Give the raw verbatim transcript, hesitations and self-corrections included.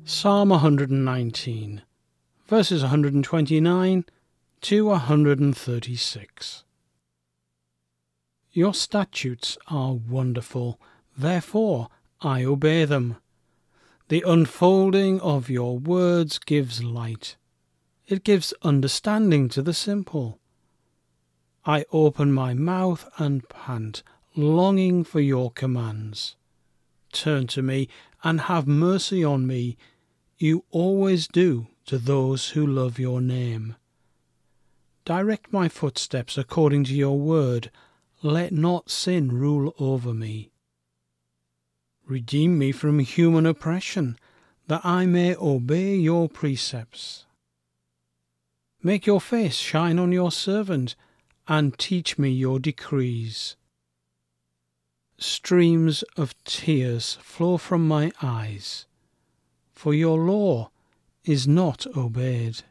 Psalm one hundred nineteen, verses one hundred twenty-nine to one hundred thirty-six. Your statutes are wonderful, therefore I obey them. The unfolding of your words gives light. It gives understanding to the simple. I open my mouth and pant, longing for your commands. Turn to me and have mercy on me. You always do to those who love your name. Direct my footsteps according to your word. Let not sin rule over me. Redeem me from human oppression, that I may obey your precepts. Make your face shine on your servant, and teach me your decrees. Streams of tears flow from my eyes, for your law is not obeyed.